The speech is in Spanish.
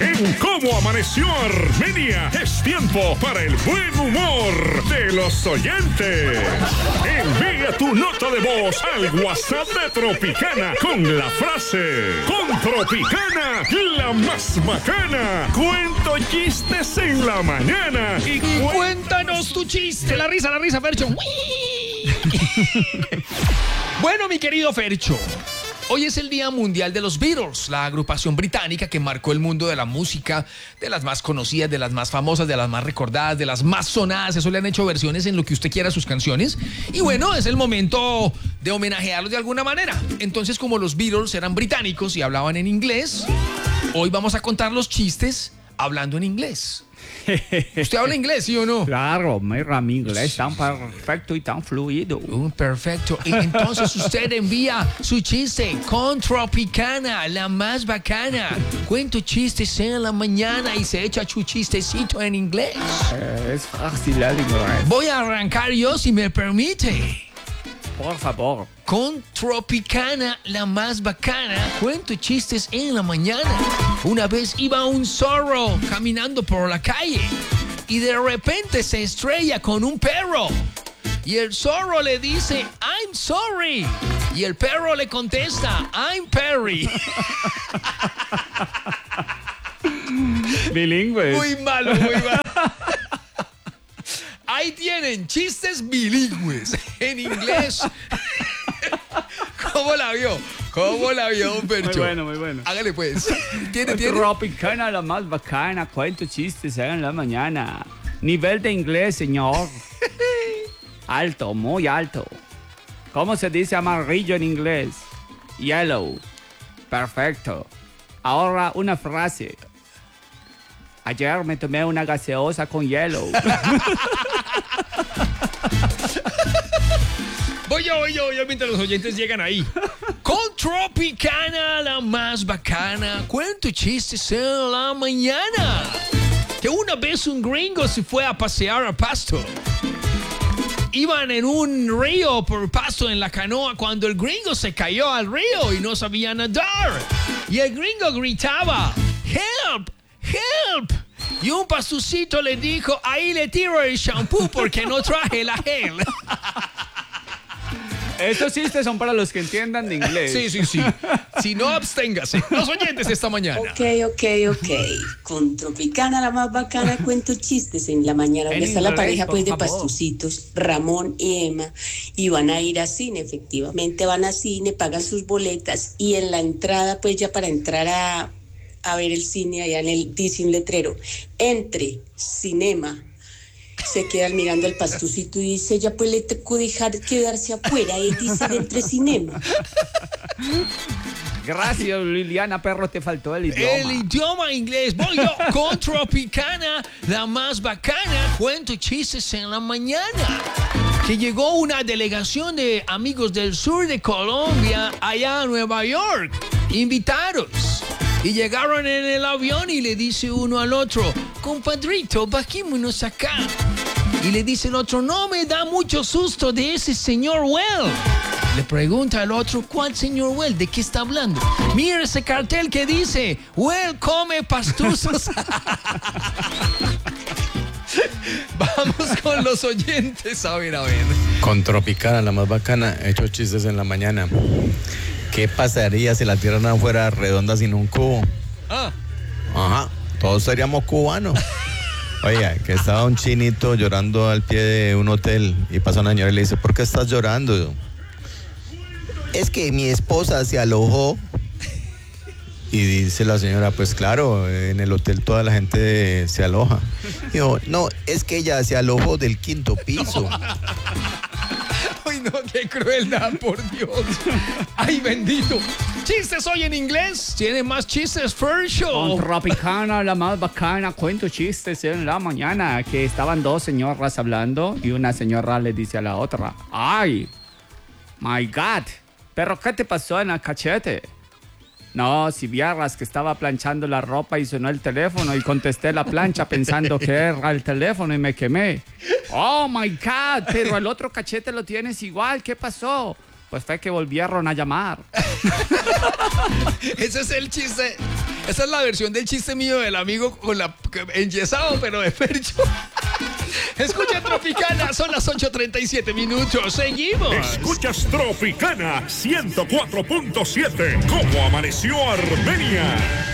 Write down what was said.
En Cómo Amaneció Armenia es tiempo para el buen humor de los oyentes. Envía tu nota de voz al WhatsApp de Tropicana con la frase: con Tropicana, la más bacana. Cuento chistes en la mañana. Y cuéntanos tu chiste. La risa, Fercho. Bueno, mi querido Fercho, hoy es el Día Mundial de los Beatles, la agrupación británica que marcó el mundo de la música, de las más conocidas, de las más famosas, de las más recordadas, de las más sonadas. Eso le han hecho versiones en lo que usted quiera a sus canciones. Y bueno, es el momento de homenajearlos de alguna manera. Entonces, como los Beatles eran británicos y hablaban en inglés, hoy vamos a contar los chistes hablando en inglés. ¿Usted habla inglés, sí o no? Claro, mi inglés tan perfecto y tan fluido. Perfecto. Y entonces usted envía su chiste con Tropicana, la más bacana. Cuento chistes en la mañana y se echa su chistecito en inglés. Es fácil el inglés. Voy a arrancar yo, si me permite. Por favor. Con Tropicana, la más bacana, cuento chistes en la mañana. Una vez iba un zorro caminando por la calle y de repente se estrella con un perro. Y el zorro le dice, I'm sorry. Y el perro le contesta, I'm Perry. Bilingüe. Muy malo. Ahí tienen chistes bilingües en inglés. ¿Cómo la vio, don Percho? Muy bueno. Hágale pues. ¿Tiene? Tropicana, la más bacana, cuento chistes en la mañana. Nivel de inglés, señor. Alto, muy alto. ¿Cómo se dice amarillo en inglés? Yellow. Perfecto. Ahora una frase. Ayer me tomé una gaseosa con hielo. Voy yo, mientras los oyentes llegan ahí. Con Tropicana, la más bacana, cuento chistes en la mañana. Que una vez un gringo se fue a pasear a Pasto. Iban en un río por Pasto en la canoa cuando el gringo se cayó al río y no sabía nadar. Y el gringo gritaba, ¡Help! ¡Help! Y un pastucito le dijo, ahí le tiro el shampoo porque no traje la gel. Estos chistes son para los que entiendan de inglés. Sí. Si no, absténgase. Los oyentes esta mañana. Ok. Con Tropicana, la más bacana, cuento chistes en la mañana. Donde está la pareja pues de pastucitos, Ramón y Emma, y van a ir a cine. Efectivamente van a cine, pagan sus boletas y en la entrada, pues ya para entrar a ver el cine, allá dice un letrero, entre cinema. Se quedan mirando al pastucito y dice, ya pues le tocó dejar quedarse afuera. Y dice, entre cinema. Gracias, Liliana Perro, te faltó el idioma. El idioma inglés. Voy yo con Tropicana, la más bacana, cuento chistes en la mañana. Que llegó una delegación de amigos del sur de Colombia allá a Nueva York, invitados. Y llegaron en el avión y le dice uno al otro, compadrito, bajémonos acá. Y le dice el otro, no me da mucho susto de ese señor Well. Le pregunta al otro, ¿cuál señor Well? ¿De qué está hablando? Mira ese cartel que dice, Well come pastuzos. Vamos con los oyentes, a ver. Con Tropicana, la más bacana, he hecho chistes en la mañana. ¿Qué pasaría si la tierra no fuera redonda sin un cubo? Ajá, todos seríamos cubanos. Oiga, que estaba un chinito llorando al pie de un hotel y pasa una señora y le dice, ¿por qué estás llorando? Es que mi esposa se alojó. Y dice la señora, pues claro, en el hotel toda la gente se aloja. Dijo, no, es que ella se alojó del 5º piso. Ay, no, qué crueldad, por Dios. Ay, bendito. Chistes hoy en inglés. ¿Tiene más chistes, Fercho? Con Tropicana, la más bacana, cuento chistes en la mañana. Que estaban dos señoras hablando y una señora le dice a la otra, ay, my God, pero ¿qué te pasó en el cachete? No, si vieras que estaba planchando la ropa y sonó el teléfono y contesté la plancha pensando que era el teléfono y me quemé. Oh my God, pero el otro cachete lo tienes igual, ¿qué pasó? Pues fue que volvieron a llamar. Ese es el chiste Esa es la versión del chiste mío del amigo con la enyesado, pero de Fercho. Escucha Tropicana, son las 8:37 minutos. Seguimos. Escuchas Tropicana 104.7. ¿Cómo amaneció Armenia?